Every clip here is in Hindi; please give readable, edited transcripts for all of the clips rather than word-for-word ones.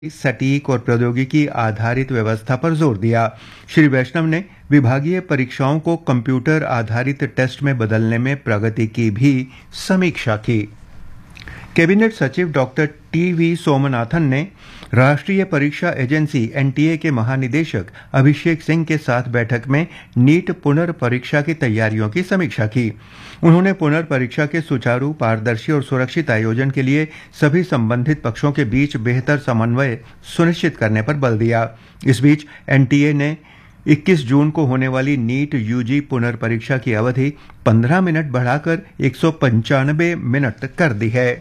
सटीक और प्रौद्योगिकी आधारित व्यवस्था पर जोर दिया। श्री वैष्णव ने विभागीय परीक्षाओं को कंप्यूटर आधारित टेस्ट में बदलने में प्रगति की भी समीक्षा की। कैबिनेट सचिव डॉक्टर टी.वी. सोमनाथन ने राष्ट्रीय परीक्षा एजेंसी एनटीए के महानिदेशक अभिषेक सिंह के साथ बैठक में नीट पुनर्परीक्षा की तैयारियों की समीक्षा की। उन्होंने पुनर्परीक्षा के सुचारू, पारदर्शी और सुरक्षित आयोजन के लिए सभी संबंधित पक्षों के बीच बेहतर समन्वय सुनिश्चित करने पर बल दिया। इस बीच एनटीए ने 21 जून को होने वाली नीट यूजी पुनर्परीक्षा की अवधि 15 मिनट बढ़ाकर 195 मिनट कर दी है।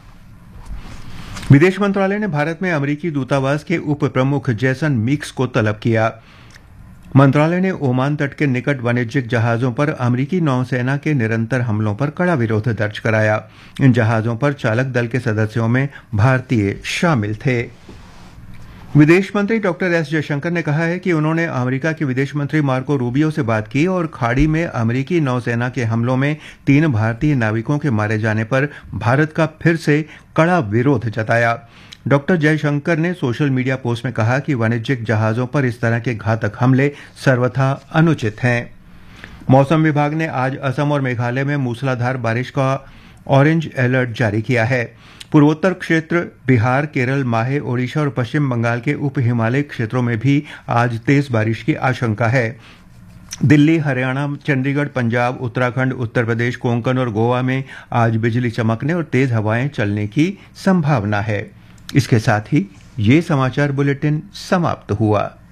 विदेश मंत्रालय ने भारत में अमेरिकी दूतावास के उप प्रमुख जैसन मीक्स को तलब किया। मंत्रालय ने ओमान तट के निकट वाणिज्यिक जहाजों पर अमेरिकी नौसेना के निरंतर हमलों पर कड़ा विरोध दर्ज कराया। इन जहाजों पर चालक दल के सदस्यों में भारतीय शामिल थे। विदेश मंत्री डॉक्टर एस जयशंकर ने कहा है कि उन्होंने अमेरिका के विदेश मंत्री मार्को रूबियो से बात की और खाड़ी में अमेरिकी नौसेना के हमलों में 3 भारतीय नाविकों के मारे जाने पर भारत का फिर से कड़ा विरोध जताया। डॉक्टर जयशंकर ने सोशल मीडिया पोस्ट में कहा कि वाणिज्यिक जहाजों पर इस तरह के घातक हमले सर्वथा अनुचित हैं। मौसम विभाग ने आज असम और मेघालय में मूसलाधार बारिश का ऑरेंज अलर्ट जारी किया है। पूर्वोत्तर क्षेत्र, बिहार, केरल, माहे, ओडिशा और पश्चिम बंगाल के उप हिमालयी क्षेत्रों में भी आज तेज बारिश की आशंका है। दिल्ली, हरियाणा, चंडीगढ़, पंजाब, उत्तराखंड, उत्तर प्रदेश, कोंकण और गोवा में आज बिजली चमकने और तेज हवाएं चलने की संभावना है। इसके साथ ही ये समाचार बुलेटिन समाप्त हुआ।